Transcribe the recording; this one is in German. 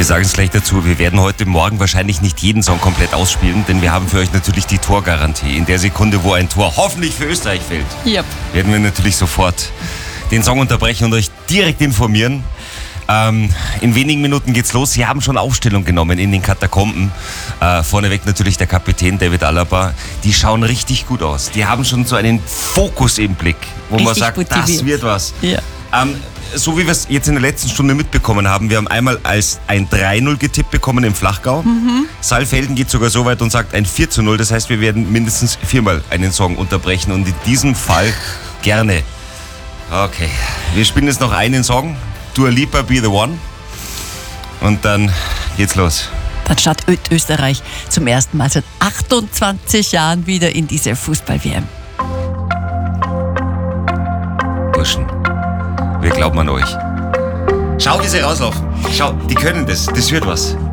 sagen es gleich dazu, wir werden heute Morgen wahrscheinlich nicht jeden Song komplett ausspielen, denn wir haben für euch natürlich die Torgarantie. In der Sekunde, wo ein Tor hoffentlich für Österreich fällt, werden wir natürlich sofort den Song unterbrechen und euch direkt informieren. In wenigen Minuten geht's los. Sie haben schon Aufstellung genommen in den Katakomben. Vorneweg natürlich der Kapitän David Alaba. Die schauen richtig gut aus. Die haben schon so einen Fokus im Blick, wo man sagt, motiviert. Das wird was. Ja. So wie wir es jetzt in der letzten Stunde mitbekommen haben, wir haben einmal als ein 3-0 getippt bekommen im Flachgau. Saalfelden geht sogar so weit und sagt ein 4-0. Das heißt, wir werden mindestens 4-mal einen Song unterbrechen und in diesem Fall gerne. Okay, wir spielen jetzt noch einen Song. Dua Lipa, Be the One. Und dann geht's los. Dann startet Österreich zum ersten Mal seit 28 Jahren wieder in diese Fußball-WM. Burschen, wir glauben an euch. Schau, wie sie rauslaufen. Schau, die können das. Das wird was.